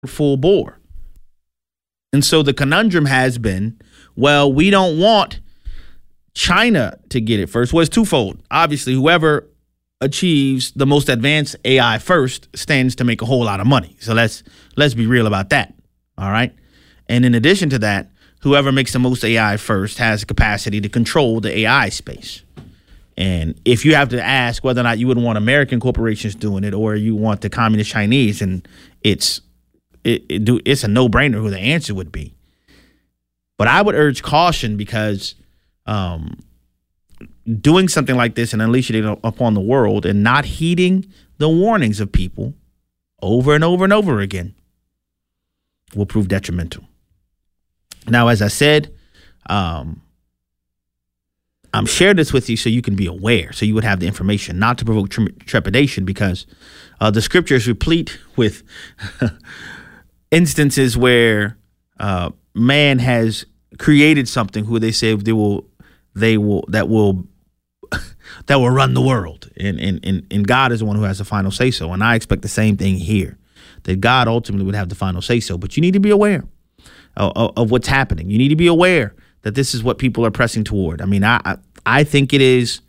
full bore. And so the conundrum has been, well, we don't want China to get it first. Well, it's twofold. Obviously, whoever achieves the most advanced AI first stands to make a whole lot of money. So let's be real about that. All right. And in addition to that, whoever makes the most AI first has the capacity to control the AI space. And if you have to ask whether or not you would want American corporations doing it or you want the communist Chinese, and it's a no-brainer who the answer would be. But I would urge caution because doing something like this and unleashing it upon the world and not heeding the warnings of people over and over and over again will prove detrimental. Now, as I said, I'm sharing this with you so you can be aware, so you would have the information, not to provoke trepidation, because the scripture is replete with instances where man has created something who they say that will run the world, and God is the one who has the final say so. And I expect the same thing here, that God ultimately would have the final say so. But you need to be aware of what's happening. You need to be aware that this is what people are pressing toward. I mean, I think it is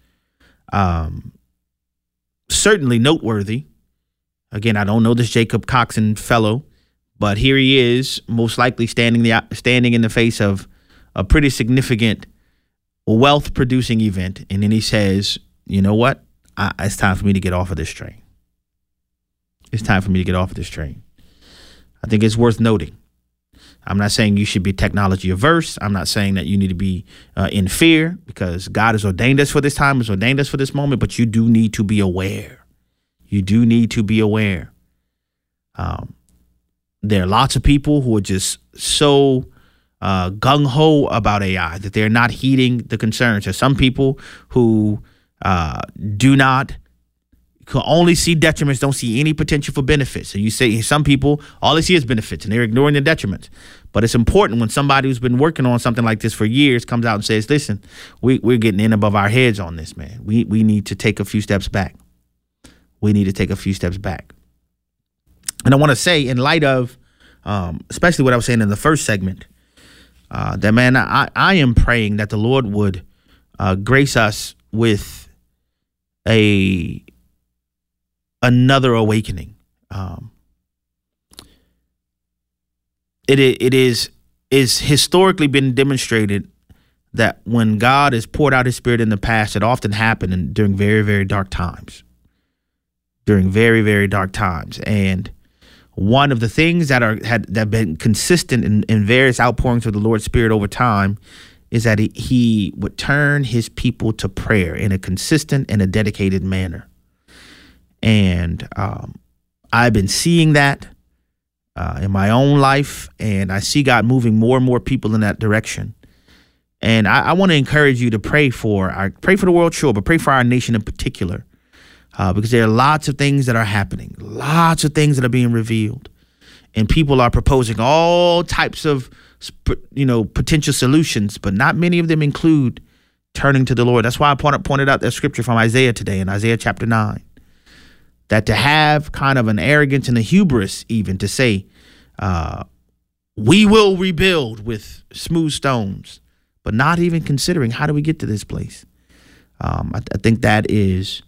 certainly noteworthy. Again, I don't know this Jacob Coxon fellow, but here he is, most likely standing in the face of a pretty significant wealth-producing event, and then he says, "You know what? It's time for me to get off of this train. It's time for me to get off of this train." I think it's worth noting. I'm not saying you should be technology averse. I'm not saying that you need to be in fear, because God has ordained us for this time, has ordained us for this moment, but you do need to be aware. You do need to be aware. There are lots of people who are just so gung-ho about AI that they're not heeding the concerns. There's some people who can only see detriments, don't see any potential for benefits. And you say some people, all they see is benefits, and they're ignoring the detriments. But it's important when somebody who's been working on something like this for years comes out and says, listen, we're getting in above our heads on this, man. We need to take a few steps back. We need to take a few steps back. And I want to say, in light of especially what I was saying in the first segment, that, man, I am praying that the Lord would grace us with another awakening. It is historically been demonstrated that when God has poured out his spirit in the past, it often happened during very, very dark times. During very, very dark times. And one of the things that have been consistent in various outpourings of the Lord's Spirit over time is that he would turn his people to prayer in a consistent and a dedicated manner. And I've been seeing that in my own life, and I see God moving more and more people in that direction. And I want to encourage you to pray for the world, sure, but pray for our nation in particular, because there are lots of things that are happening, lots of things that are being revealed, and people are proposing all types of potential solutions, but not many of them include turning to the Lord. That's why I pointed out that scripture from Isaiah today, in Isaiah chapter 9. That to have kind of an arrogance and a hubris even to say, we will rebuild with smooth stones, but not even considering how do we get to this place. I think that is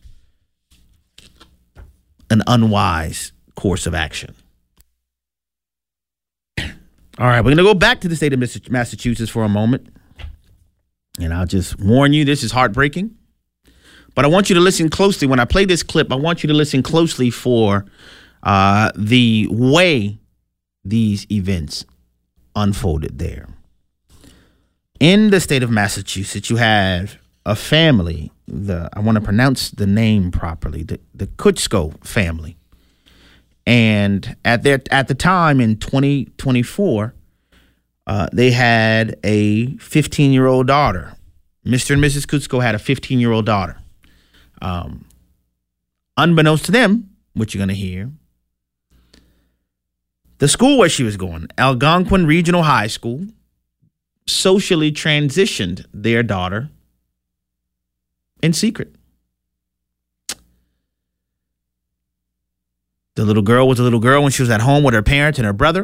an unwise course of action. All right, we're going to go back to the state of Massachusetts for a moment. And I'll just warn you, this is heartbreaking. But I want you to listen closely. When I play this clip, I want you to listen closely for the way these events unfolded there. In the state of Massachusetts, you have a family. I want to pronounce the name properly, the Kutsko family. And at the time in 2024, they had a 15-year-old daughter. Mr. and Mrs. Kutsko had a 15-year-old daughter. Unbeknownst to them, what you're going to hear, the school where she was going, Algonquin Regional High School, socially transitioned their daughter in secret. The little girl was a little girl when she was at home with her parents and her brother.